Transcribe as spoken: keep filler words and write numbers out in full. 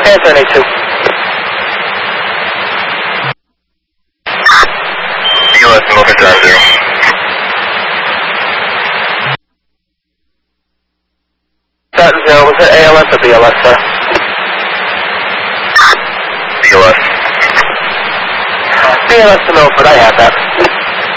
Panther eight two. B L S, Milford Drive zero. Satin zero, was it A L S or B L S, sir? B L S. B L S to Milford, I have that.